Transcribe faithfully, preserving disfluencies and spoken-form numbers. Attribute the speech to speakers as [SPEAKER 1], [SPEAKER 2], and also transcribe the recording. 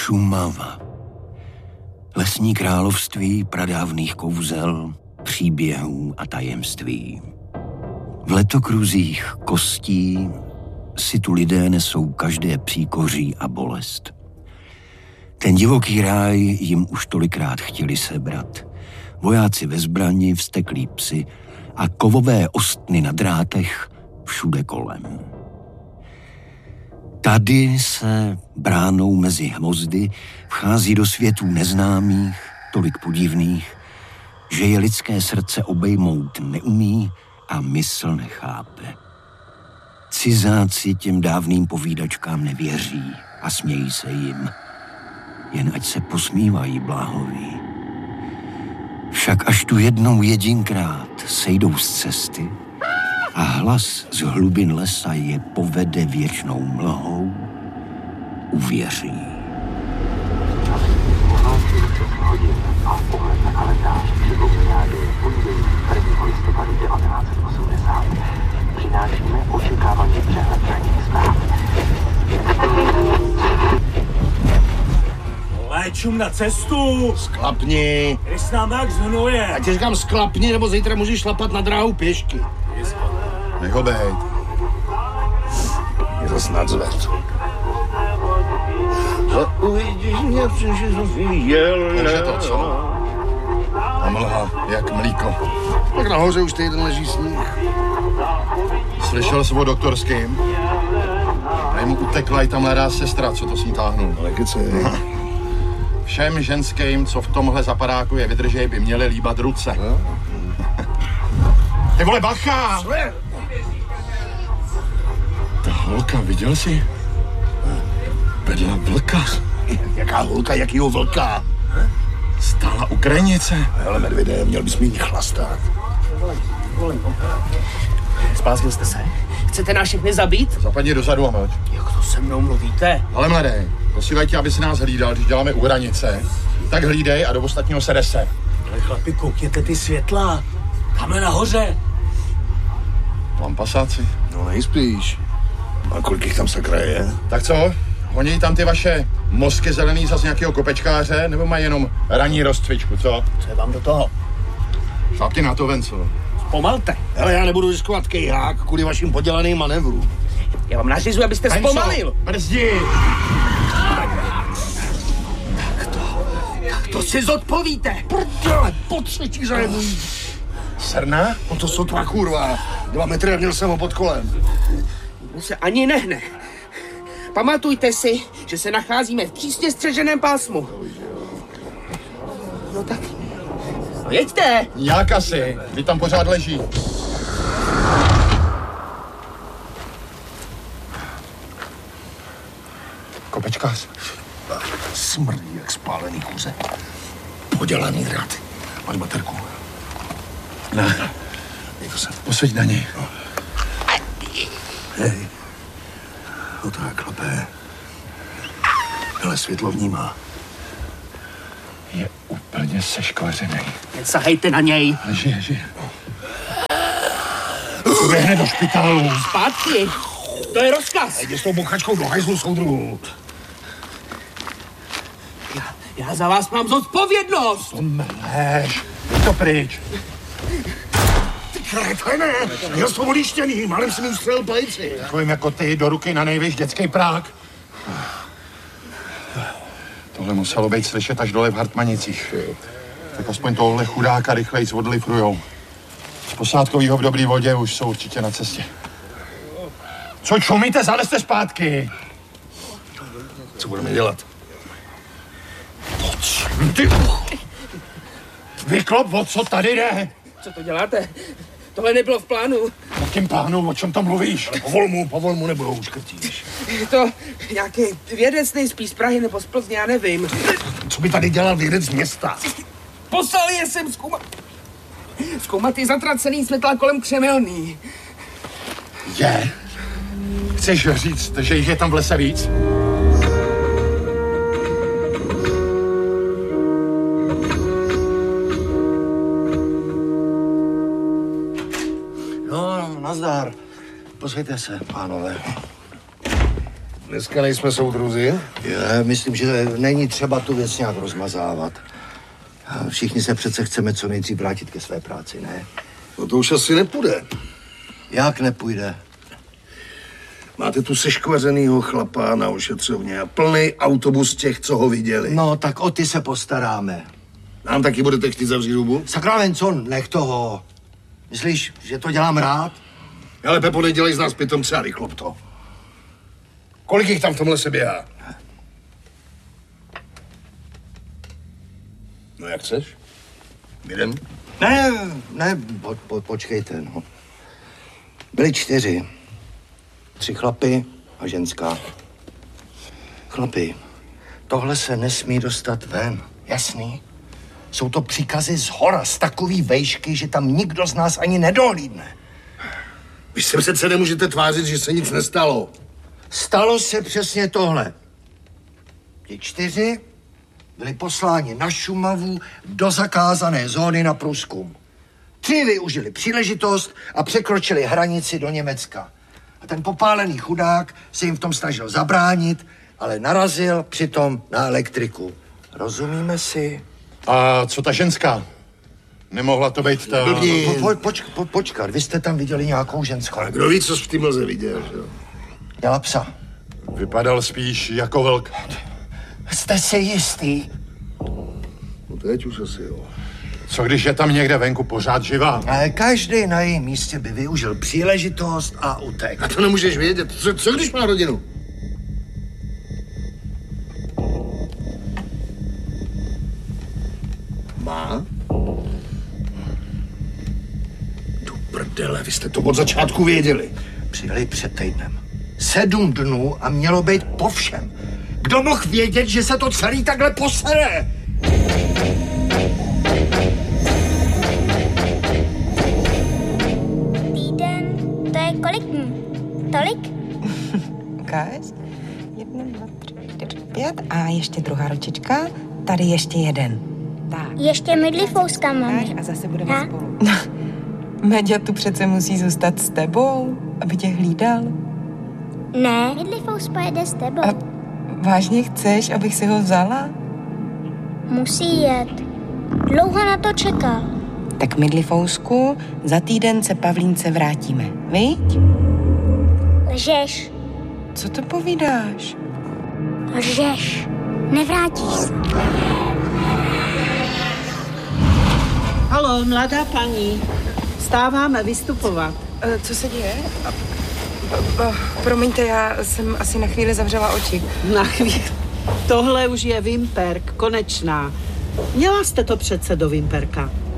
[SPEAKER 1] Šumava. Lesní království pradávných kouzel, příběhů a tajemství. V letokruzích kostí si tu lidé nesou každé příkoří a bolest. Ten divoký ráj jim už tolikrát chtěli sebrat. Vojáci ve zbrani, vzteklí psi a kovové ostny na drátech všude kolem. Tady se bránou mezi hmozdy vchází do světů neznámých, tolik podivných, že je lidské srdce obejmout neumí a mysl nechápe. Cizáci těm dávným povídačkám nevěří a smějí se jim. Jen ať se posmívají bláhoví. Však až tu jednou jedinkrát sejdou z cesty a hlas z hlubin lesa je povede věčnou mlhou, uvěří.
[SPEAKER 2] A pohled na kalendář připomíná den pondělí prvního listopadu devatenáct set osmdesát. Přinášíme očekávaný přehled ranních zpráv.
[SPEAKER 3] Léčum na cestu!
[SPEAKER 4] Sklapni!
[SPEAKER 3] Když s námi jak zhnuje!
[SPEAKER 4] Já ti říkám sklapni, nebo zítra můžeš šlapat na dráhu pěšky.
[SPEAKER 5] Nech ho bejt.
[SPEAKER 4] Je to snad zved. Co uvidíš mě, přišli Sofie.
[SPEAKER 5] Už je to, co? A mlha, jak mlíko.
[SPEAKER 4] Tak nahoře už týden leží sníh.
[SPEAKER 5] Slyšel jsi o doktorským? A mu utekla i ta mladá sestra, co to s ní táhnul.
[SPEAKER 4] Ale kecej.
[SPEAKER 5] Všem ženským, co v tomhle zapadáku je vydržej, by měli líbat ruce.
[SPEAKER 4] No.
[SPEAKER 5] Ty vole, bacha!
[SPEAKER 4] Co je?
[SPEAKER 5] Ta holka, viděl jsi? Vedla vlka.
[SPEAKER 4] Jaká holka, jakýho vlka?
[SPEAKER 5] Stála u krajnice.
[SPEAKER 4] Hele, medvěde, měl bys mít chlastat.
[SPEAKER 6] Spásil jste se? Chcete nás všechny zabít?
[SPEAKER 5] Zapadni dozadu a mlč.
[SPEAKER 6] Jak to se mnou mluvíte?
[SPEAKER 5] Ale mladej, posílej tě, aby si nás hlídal, když děláme u hranice. Tak hlídej a do ostatního se se.
[SPEAKER 3] Ale chlapi, koukněte ty světla. Tamhle nahoře.
[SPEAKER 5] Mám pasáci.
[SPEAKER 4] No nejspíš. A kolik jich tam sakra je?
[SPEAKER 5] Tak co? Honí tam ty vaše mozky zelený zas nějakého kopečkáře, nebo mají jenom ranní rozcvičku, co?
[SPEAKER 6] Co je vám do toho?
[SPEAKER 5] Šlapti na to ven, co?
[SPEAKER 6] Zpomalte.
[SPEAKER 4] Hele, já nebudu riskovat kejhák kvůli vašim podělaným manévrům.
[SPEAKER 6] Já vám nařizuji, abyste
[SPEAKER 5] Henso,
[SPEAKER 6] zpomalil.
[SPEAKER 5] brzdi!
[SPEAKER 6] Tak to, tak to si zodpovíte.
[SPEAKER 4] Prdele, po třetí za jednou.
[SPEAKER 5] Srna?
[SPEAKER 4] No to sotva kurva. Dva metry a měl jsem ho pod kolem.
[SPEAKER 6] On se ani nehne. Pamatujte si, že se nacházíme v přísně střeženém pásmu. No tak, no jeďte.
[SPEAKER 5] Jak asi? Vy tam pořád leží. Kopečkář.
[SPEAKER 4] Smrdí jak spálený kuře. Podělaný drát. Máš baterku?
[SPEAKER 5] Ne.
[SPEAKER 4] Dej to sem.
[SPEAKER 5] Posvěď na něj.
[SPEAKER 4] Hej. No tak, chlapé. Hele, světlo vnímá.
[SPEAKER 5] Je úplně seškvařený.
[SPEAKER 6] Nesahejte na něj.
[SPEAKER 5] Leží, leží. Běhne do špitálu.
[SPEAKER 6] Zpátky. To je rozkaz.
[SPEAKER 4] Jdi s tou bouchačkou do hajzlu, soudruhu.
[SPEAKER 6] Já, já za vás mám zodpovědnost.
[SPEAKER 5] To meleš. Jď to pryč.
[SPEAKER 4] Ty kretene, měl jsi to odjištěný, málem si mi ustřelil plejci.
[SPEAKER 5] Takovým jako ty do ruky na nejvyš dětský prák. Tohle muselo být slyšet až dole v Hartmanicích. Tak aspoň tohle chudáka rychlejc odlifrujou. Z posádkovýho v dobrý vodě už jsou určitě na cestě. Co čumíte, zalezte zpátky.
[SPEAKER 4] Co budeme dělat?
[SPEAKER 5] Pojď. Ty... Vyklop, o co tady jde?
[SPEAKER 6] Co to děláte? Tohle nebylo v plánu.
[SPEAKER 5] Jakým plánu, o čem tam mluvíš?
[SPEAKER 4] Povol mu, povol mu, nebudou škrtíš.
[SPEAKER 6] Je to nějaký vědec nejspíš z Prahy nebo z Plzně, já nevím.
[SPEAKER 4] Co by tady dělal vědec z města?
[SPEAKER 6] Poslali je sem zkoumat. Zkoumat ty zatracený světla kolem Křemelný.
[SPEAKER 5] Je? Chceš říct, že jich je tam v lese víc?
[SPEAKER 4] No, nazdar. Posvěďte se, pánové. Dneska nejsme soudruzi?
[SPEAKER 7] Je, myslím, že není třeba tu věc nějak rozmazávat. Všichni se přece chceme co nejdřív vrátit ke své práci, ne?
[SPEAKER 4] No to už asi nepůjde.
[SPEAKER 7] Jak nepůjde?
[SPEAKER 4] Máte tu seškvařenýho chlapa na ošetřovně a plný autobus těch, co ho viděli.
[SPEAKER 7] No, tak o ty se postaráme.
[SPEAKER 4] Nám taky budete chtít zavřít hubu?
[SPEAKER 7] Sakravencon, nech toho. Myslíš, že to dělám rád?
[SPEAKER 4] Ale Pepo, nedělej z nás pitomce a rychlop to. Kolik jich tam v tomhle se běhá? No jak chceš? Jdem?
[SPEAKER 7] Ne, ne, po, po, počkejte, no. Byli čtyři. Tři chlapy a ženská. Chlapi, tohle se nesmí dostat ven, jasný? Jsou to příkazy z hora, z takový vejšky, že tam nikdo z nás ani nedohlídne.
[SPEAKER 4] Vy se přece nemůžete tvářit, že se nic nestalo.
[SPEAKER 7] Stalo se přesně tohle. Ti čtyři byli posláni na Šumavu do zakázané zóny na průzkum. Tři využili příležitost a překročili hranici do Německa. A ten popálený chudák se jim v tom snažil zabránit, ale narazil přitom na elektriku. Rozumíme si?
[SPEAKER 5] A co ta ženská? Nemohla to být ta...
[SPEAKER 4] Blbý.
[SPEAKER 7] Po, po, poč, po, počkat, vy jste tam viděli nějakou ženskou.
[SPEAKER 4] A kdo ví, co v tím lze viděl, že jo?
[SPEAKER 7] Dělá psa.
[SPEAKER 5] Vypadal spíš jako vlk.
[SPEAKER 7] Jste si jistý?
[SPEAKER 4] No teď už asi jo.
[SPEAKER 5] Co když je tam někde venku pořád živá?
[SPEAKER 7] Ale každý na jejím místě by využil příležitost a utek.
[SPEAKER 4] A to nemůžeš vědět. Co, co když má rodinu? Má? Tu prdele, vy jste to od začátku věděli.
[SPEAKER 7] Přijeli před týdnem. Sedm dnů a mělo být po všem. Kdo mohl vědět, že se to celý takhle posere?
[SPEAKER 8] Týden, to je kolik dní? Tolik?
[SPEAKER 9] Ukáž. Jedna, dva, tři, čtyři, pět a ještě druhá ručička. Tady ještě jeden. Tak.
[SPEAKER 8] Ještě mydlifouska, mami.
[SPEAKER 9] A zase budeme
[SPEAKER 8] Ha?
[SPEAKER 9] spolu. Meďa tu přece musí zůstat s tebou, aby tě hlídal.
[SPEAKER 8] Ne, mydlifous pojede s tebou.
[SPEAKER 9] A vážně chceš, abych si ho vzala?
[SPEAKER 8] Musí jet. Dlouho na to čekal.
[SPEAKER 9] Tak Mydlifousku, za týden se Pavlínce vrátíme, viď?
[SPEAKER 8] Lžeš.
[SPEAKER 9] Co to povídáš?
[SPEAKER 8] Lžeš. Nevrátíš se.
[SPEAKER 10] Haló, mladá paní. Vstáváme vystupovat.
[SPEAKER 9] E, co se děje? A, a, a, promiňte, já jsem asi na chvíli zavřela oči.
[SPEAKER 10] Na chvíli. Tohle už je Vimperk, konečná. Měla jste to přece do Vimperka.